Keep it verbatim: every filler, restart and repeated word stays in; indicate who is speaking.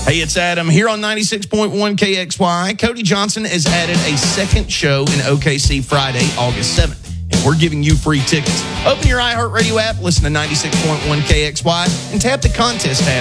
Speaker 1: Hey, it's Adam here on ninety-six point one K X Y. Cody Johnson has added a second show in O K C Friday, August seventh. And we're giving you free tickets. Open your iHeartRadio app, listen to ninety-six point one K X Y, and tap the contest tab